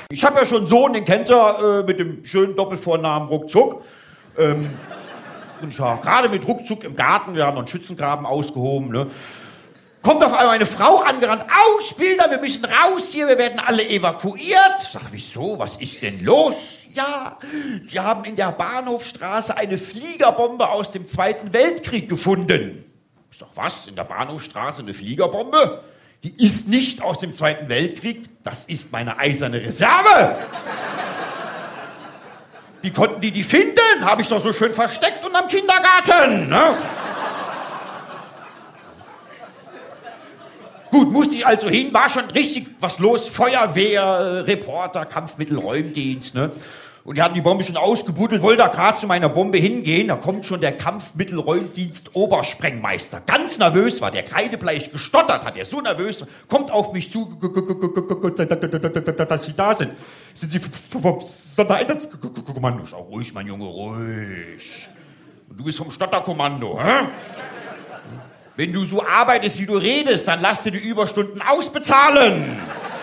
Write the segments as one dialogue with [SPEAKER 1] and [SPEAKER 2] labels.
[SPEAKER 1] Ich habe ja schon einen Sohn, den kennt er, mit dem schönen Doppelvornamen Ruckzuck. Und ich war gerade mit Ruckzuck im Garten, wir haben noch einen Schützengraben ausgehoben, ne? Kommt auf einmal eine Frau angerannt, Ausbilder, wir müssen raus hier, wir werden alle evakuiert. Sag, wieso, was ist denn los? Ja, die haben in der Bahnhofstraße eine Fliegerbombe aus dem Zweiten Weltkrieg gefunden. Ich sag, was, in der Bahnhofstraße eine Fliegerbombe? Die ist nicht aus dem Zweiten Weltkrieg, das ist meine eiserne Reserve. Wie konnten die finden? Habe ich doch so schön versteckt unterm Kindergarten, ne? Gut, musste ich also hin, war schon richtig was los, Feuerwehr, Reporter, Kampfmittelräumdienst, ne? Und die hatten die Bombe schon ausgebuddelt, wollte da gerade zu meiner Bombe hingehen, da kommt schon der Kampfmittelräumdienst Obersprengmeister, ganz nervös war, der kreidebleich gestottert hat, der so nervös war, kommt auf mich zu, dass Sie da sind. Sind Sie vom Sondereinsatzkommando? Ich sag, ruhig, mein Junge, ruhig. Und du bist vom Stotterkommando, hä? Wenn du so arbeitest, wie du redest, dann lass dir die Überstunden ausbezahlen.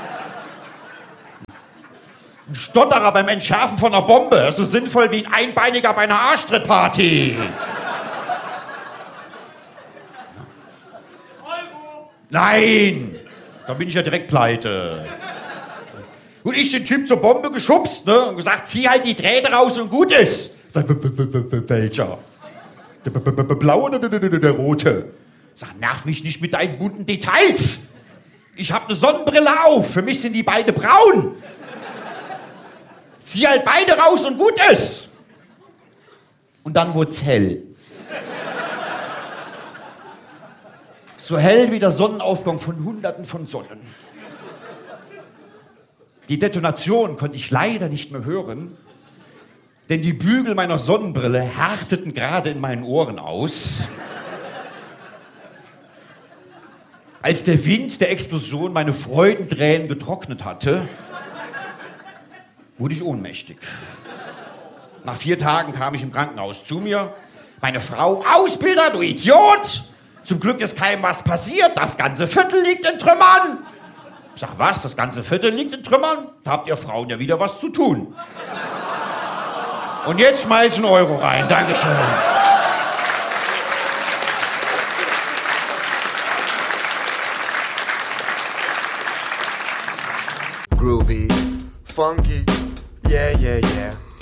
[SPEAKER 1] Ein Stotterer beim Entschärfen von einer Bombe, das ist so sinnvoll wie ein Einbeiniger bei einer Arschtrittparty. Euro. Nein, da bin ich ja direkt pleite. Und ich den Typ zur Bombe geschubst, ne, und gesagt, zieh halt die Drähte raus und gut ist. Sag, welcher? Der blaue oder der rote? Sag, nerv mich nicht mit deinen bunten Details. Ich hab eine Sonnenbrille auf, für mich sind die beide braun. Zieh halt beide raus und gut ist. Und dann wurd's hell. So hell wie der Sonnenaufgang von Hunderten von Sonnen. Die Detonation konnte ich leider nicht mehr hören, denn die Bügel meiner Sonnenbrille härteten gerade in meinen Ohren aus. Als der Wind der Explosion meine Freudentränen getrocknet hatte, wurde ich ohnmächtig. Nach 4 Tagen kam ich im Krankenhaus zu mir. Meine Frau, Ausbilder, du Idiot! Zum Glück ist keinem was passiert, das ganze Viertel liegt in Trümmern. Ich sag, was, das ganze Viertel liegt in Trümmern? Da habt ihr Frauen ja wieder was zu tun. Und jetzt schmeiß ich einen Euro rein, Dankeschön.
[SPEAKER 2] Groovy, funky, yeah, yeah, yeah.